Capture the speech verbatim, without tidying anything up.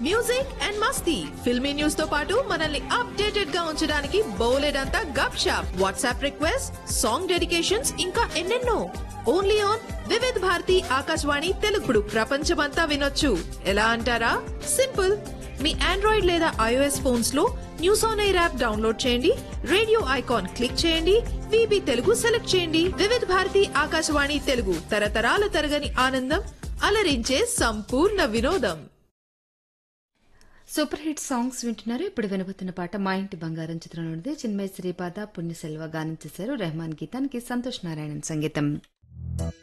Music and Masti filmy news తో పాటు మనల్ని అప్డేటెడ్ గా ఉంచడానికి బోలెడంతా గప్ shop WhatsApp request song dedications ఇంకా ఎన్నెన్నో ఓన్లీ ఆన్ వివిధ్ భారతి ఆకాశవాణి తెలుగుడు ప్రపంచమంతా వినొచ్చు ఎలా అంటారా సింపుల్ మీ ఆండ్రాయిడ్ లేదా ఐఓఎస్ ఫోన్స్ లో news on air app download చేయండి రేడియో ఐకాన్ క్లిక్ చేయండి విబి తెలుగు సెలెక్ట్ చేయండి వివిధ భారతి ఆకాశవాణి తెలుగు తరతరాల తరగని ఆనందం అలరించే సంపూర్ణ వినోదం. సూపర్ హిట్ సాంగ్స్ వింటున్నారు. ఇప్పుడు వినబోతున్న పాట మా ఇంటి బంగారం చిత్రంలోనిది. చిన్మయ శ్రీపాద పుణ్యసెల్వ గానం చేశారు. రెహమాన్ గీతానికి సంతోష్ నారాయణన్ సంగీతం.